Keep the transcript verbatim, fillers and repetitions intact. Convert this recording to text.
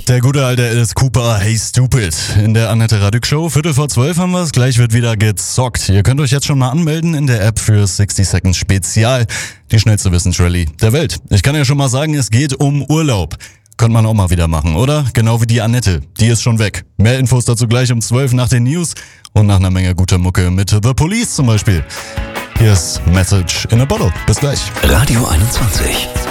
Der gute alte Alice Cooper, Hey Stupid. In der Annette Radig Show, Viertel vor zwölf haben wir es, gleich wird wieder gezockt. Ihr könnt euch jetzt schon mal anmelden in der App für sixty Seconds Spezial, die schnellste Wissensrallye der Welt. Ich kann ja schon mal sagen, es geht um Urlaub. Könnte man auch mal wieder machen, oder? Genau wie die Annette, die ist schon weg. Mehr Infos dazu gleich um zwölf nach den News und nach einer Menge guter Mucke mit The Police zum Beispiel. Hier ist Message in a Bottle. Bis gleich. Radio einundzwanzig.